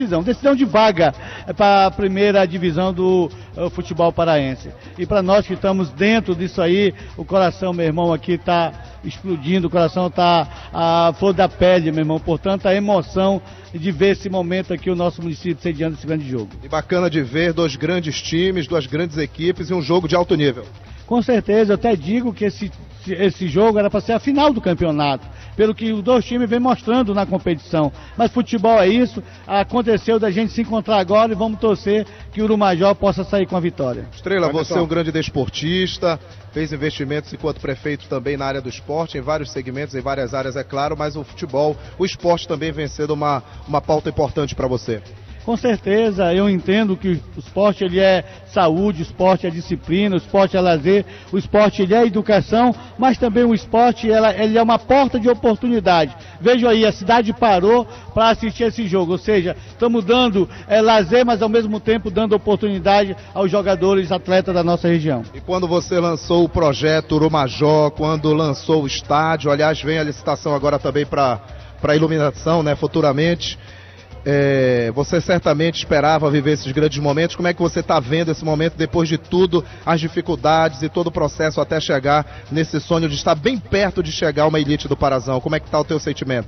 Decisão de vaga para a primeira divisão do futebol paraense. E para nós que estamos dentro disso aí, o coração, meu irmão, aqui está explodindo, o coração está a flor da pele, meu irmão. Portanto, a emoção de ver esse momento aqui, o nosso município sediando esse grande jogo. E bacana de ver dois grandes times, duas grandes equipes e um jogo de alto nível. Com certeza, eu até digo que esse jogo era para ser a final do campeonato, pelo que os dois times vêm mostrando na competição. Mas futebol é isso, aconteceu da gente se encontrar agora e vamos torcer que o Urumajó possa sair com a vitória. Estrela, você é um grande desportista, fez investimentos enquanto prefeito também na área do esporte, em vários segmentos, em várias áreas, é claro, mas o futebol, o esporte também vem sendo uma pauta importante para você. Com certeza, eu entendo que o esporte ele é saúde, o esporte é disciplina, o esporte é lazer, o esporte ele é educação, mas também o esporte ele é uma porta de oportunidade. Veja aí, a cidade parou para assistir esse jogo, ou seja, estamos dando lazer, mas ao mesmo tempo dando oportunidade aos jogadores, atletas da nossa região. E quando você lançou o projeto Urumajó, quando lançou o estádio, aliás, vem a licitação agora também para iluminação, né, futuramente. Você certamente esperava viver esses grandes momentos. Como é que você está vendo esse momento depois de tudo, as dificuldades e todo o processo até chegar nesse sonho de estar bem perto de chegar a uma elite do Parazão? Como é que está o teu sentimento?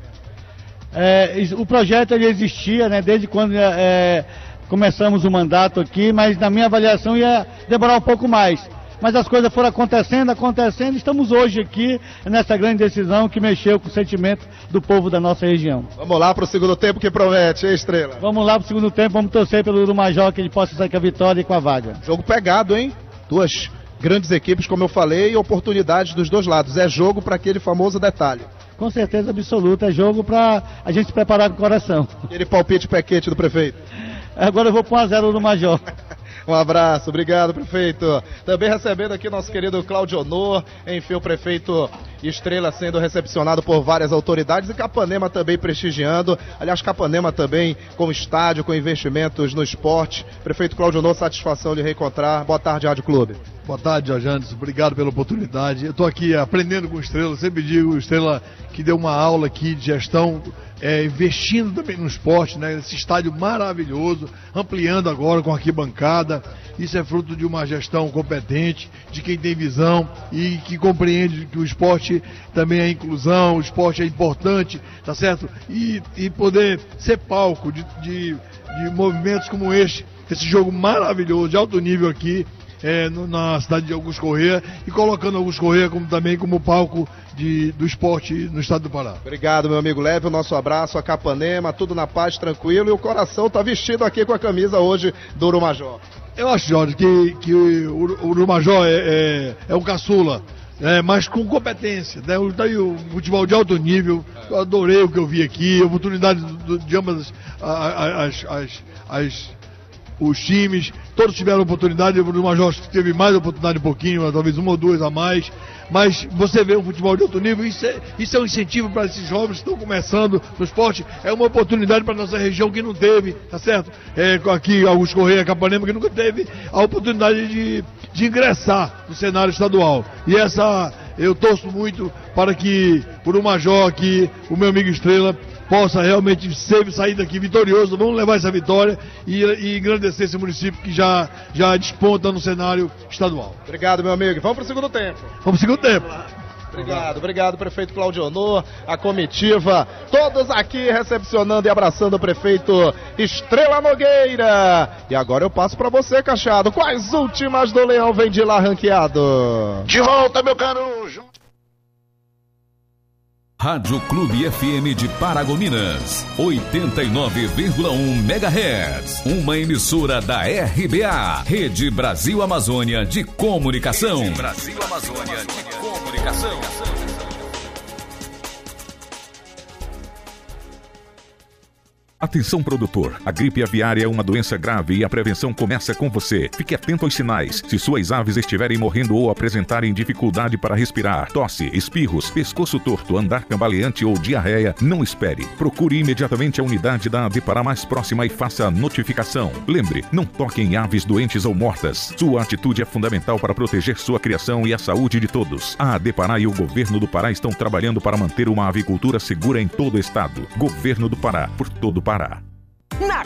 O projeto ele existia, né, desde quando começamos o mandato aqui, mas na minha avaliação ia demorar um pouco mais. Mas as coisas foram acontecendo, estamos hoje aqui nessa grande decisão que mexeu com o sentimento do povo da nossa região. Vamos lá para o segundo tempo que promete, hein, Estrela? Vamos lá para o segundo tempo, vamos torcer pelo Urumajó que ele possa sair com a vitória e com a vaga. Jogo pegado, hein? Duas grandes equipes, como eu falei, e oportunidades dos dois lados. É jogo para aquele famoso detalhe. Com certeza absoluta, é jogo para a gente se preparar com o coração. Aquele palpite pequete do prefeito. Agora eu vou para 1-0 Urumajó. Um abraço, obrigado, prefeito. Também recebendo aqui nosso querido Cláudio Honor, enfim, o prefeito Estrela sendo recepcionado por várias autoridades e Capanema também prestigiando. Aliás, Capanema também com estádio, com investimentos no esporte. Prefeito Cláudio Honor, satisfação de reencontrar. Boa tarde, Rádio Clube. Boa tarde, Jorge Anderson. Obrigado pela oportunidade. Eu estou aqui aprendendo com o Estrela. Sempre digo, o Estrela que deu uma aula aqui de gestão, investindo também no esporte, né? Esse estádio maravilhoso, ampliando agora com arquibancada. Isso é fruto de uma gestão competente, de quem tem visão e que compreende que o esporte também é inclusão, o esporte é importante, tá certo? E poder ser palco de movimentos como esse jogo maravilhoso, de alto nível aqui, na cidade de Augusto Corrêa, e colocando Augusto Corrêa também como palco do esporte no estado do Pará. Obrigado, meu amigo. Leve o nosso abraço a Capanema, tudo na paz, tranquilo, e o coração está vestido aqui com a camisa hoje do Urumajó. Eu acho, Jorge, que o Urumajó é um caçula, mas com competência, né? Tá aí o futebol de alto nível. Eu adorei o que eu vi aqui, a oportunidade de ambas os times, todos tiveram oportunidade. O Urumajó teve mais oportunidade um pouquinho, talvez uma ou duas a mais, mas você vê um futebol de alto nível, isso é um incentivo para esses jovens que estão começando no esporte, é uma oportunidade para a nossa região que não teve, tá certo? Aqui, Augusto Corrêa, Capanema, que nunca teve a oportunidade de ingressar no cenário estadual. E eu torço muito para que o Urumajó aqui, o meu amigo Estrela, possa realmente sair daqui vitorioso. Vamos levar essa vitória e engrandecer esse município que já desponta no cenário estadual. Obrigado, meu amigo. Vamos para o segundo tempo. Vamos para o segundo tempo. Obrigado, prefeito Cláudio Honor, a comitiva, todos aqui recepcionando e abraçando o prefeito Estrela Nogueira. E agora eu passo para você, Cachado. Quais últimas do Leão vem de lá ranqueado? De volta, meu caro. Rádio Clube FM de Paragominas, 89,1 MHz. Uma emissora da RBA, Rede Brasil Amazônia de Comunicação. Rede Brasil Amazônia de Comunicação. Atenção, produtor. A gripe aviária é uma doença grave e a prevenção começa com você. Fique atento aos sinais. Se suas aves estiverem morrendo ou apresentarem dificuldade para respirar, tosse, espirros, pescoço torto, andar cambaleante ou diarreia, não espere. Procure imediatamente a unidade da ADEPARÁ mais próxima e faça a notificação. Lembre, não toque em aves doentes ou mortas. Sua atitude é fundamental para proteger sua criação e a saúde de todos. A ADEPARÁ e o governo do Pará estão trabalhando para manter uma avicultura segura em todo o estado. Governo do Pará, por todo o Pará.